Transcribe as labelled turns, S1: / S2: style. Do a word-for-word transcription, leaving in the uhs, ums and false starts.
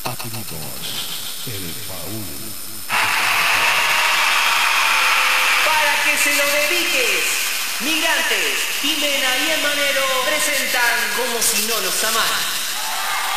S1: Abrimos el baúl.
S2: Para que se lo dediques, Migrantes, Jimena y el Manero presentan Como si no los amaran.